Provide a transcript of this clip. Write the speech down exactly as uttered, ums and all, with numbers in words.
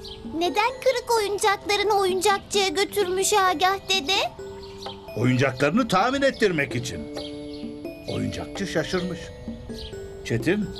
Neden kırık oyuncaklarını oyuncakçıya götürmüş Agah dede? Oyuncaklarını tahmin ettirmek için. Oyuncakçı şaşırmış. Çetin,